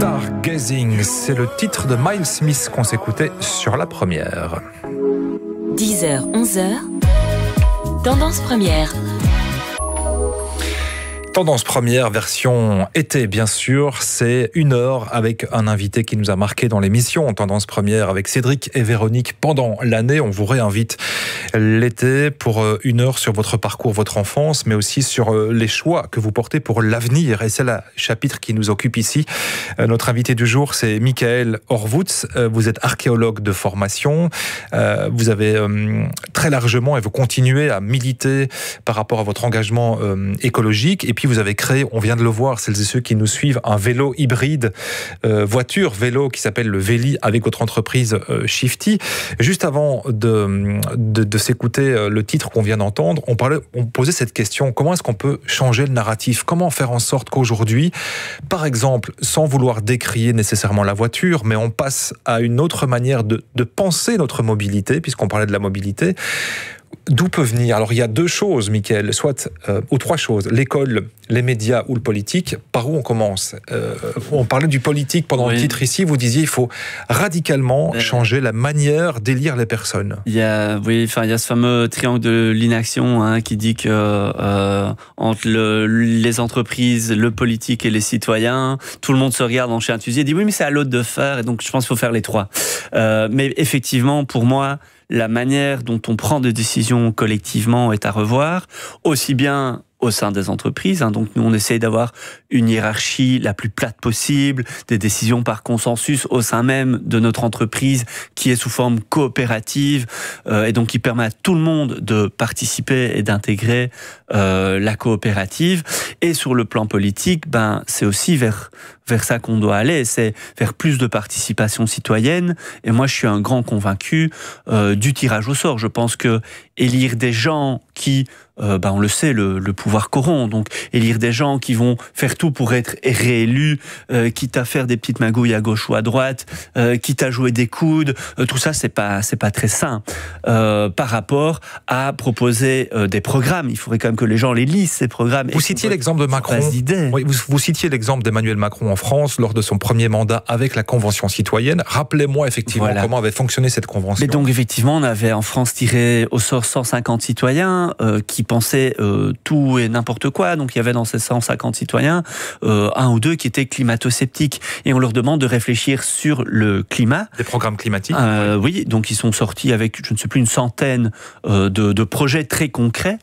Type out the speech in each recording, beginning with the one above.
Stargazing, c'est le titre de Miles Smith qu'on s'écoutait sur la première. 10h, 11h, Tendance Première. Tendance Première, version été bien sûr, c'est 1 heure avec un invité qui nous a marqué dans l'émission Tendance Première avec Cédric et Véronique pendant l'année. On vous réinvite l'été pour 1 heure sur votre parcours, votre enfance, mais aussi sur les choix que vous portez pour l'avenir. Et c'est le chapitre qui nous occupe ici. Notre invité du jour, c'est Michael Horvutz. Vous êtes archéologue de formation. Vous avez très largement, et vous continuez à militer par rapport à votre engagement écologique. Et puis vous avez créé, on vient de le voir, celles et ceux qui nous suivent, un vélo hybride, voiture-vélo qui s'appelle le Véli avec votre entreprise Shifty. Juste avant de s'écouter le titre qu'on vient d'entendre, on posait cette question, comment est-ce qu'on peut changer le narratif? Comment faire en sorte qu'aujourd'hui, par exemple, sans vouloir décrier nécessairement la voiture, mais on passe à une autre manière de penser notre mobilité, puisqu'on parlait de la mobilité. D'où peut venir? Alors il y a 2 choses, Michael, ou 3 choses, l'école, les médias ou le politique. Par où on commence? On parlait du politique pendant le titre ici, vous disiez il faut radicalement changer la manière d'élire les personnes. Il y a ce fameux triangle de l'inaction qui dit que entre les entreprises, le politique et les citoyens, tout le monde se regarde en chien de fusil et dit oui mais c'est à l'autre de faire, et donc je pense qu'il faut faire les 3. Mais effectivement pour moi, la manière dont on prend des décisions collectivement est à revoir, aussi bien au sein des entreprises. Donc nous, on essaye d'avoir une hiérarchie la plus plate possible, des décisions par consensus au sein même de notre entreprise qui est sous forme coopérative et donc qui permet à tout le monde de participer et d'intégrer la coopérative. Et sur le plan politique, c'est aussi vers ça qu'on doit aller, c'est vers plus de participation citoyenne. Et moi, je suis un grand convaincu du tirage au sort. Je pense que élire des gens qui, on le sait, le pouvoir corrompt. Donc, élire des gens qui vont faire tout pour être réélus, quitte à faire des petites magouilles à gauche ou à droite, quitte à jouer des coudes, tout ça, c'est pas très sain. Par rapport à proposer des programmes, il faudrait quand même que les gens les lisent, ces programmes. Vous citiez l'exemple de Macron. Oui, vous citiez l'exemple d'Emmanuel Macron en France lors de son premier mandat avec la Convention citoyenne. Rappelez-moi effectivement comment avait fonctionné cette convention. Mais donc effectivement, on avait en France tiré au sort 150 citoyens qui pensaient tout et n'importe quoi. Donc il y avait dans ces 150 citoyens 1 ou 2 qui étaient climato-sceptiques. Et on leur demande de réfléchir sur le climat. Des programmes climatiques. Oui, donc ils sont sortis avec, je ne sais plus, une centaine de projets très concrets.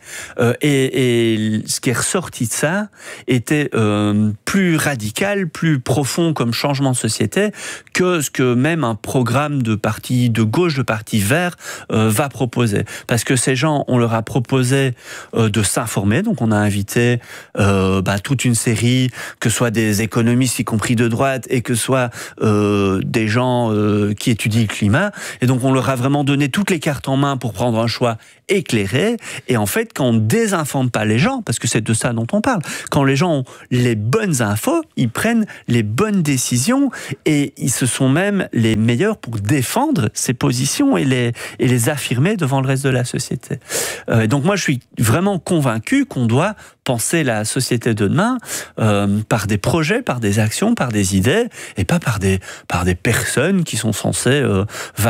Et ce qui est ressorti de ça était plus radical, plus profond comme changement de société que ce que même un programme de parti de gauche, de parti vert va proposer. Parce que ces gens, on leur a proposé de s'informer, donc on a invité toute une série, que ce soit des économistes, y compris de droite, et que ce soit des gens qui étudient le climat, et donc on leur a vraiment donné toutes les cartes en main pour prendre un choix éclairé. Et en fait, quand on ne désinforme pas les gens, parce que c'est de ça dont on parle, quand les gens ont les bonnes infos, ils prennent les bonnes décisions, et ils se sont même les meilleurs pour défendre ces positions et les affirmer devant le reste de la société. Donc moi, je suis vraiment convaincu qu'on doit penser la société de demain par des projets, par des actions, par des idées, et pas par des personnes qui sont censées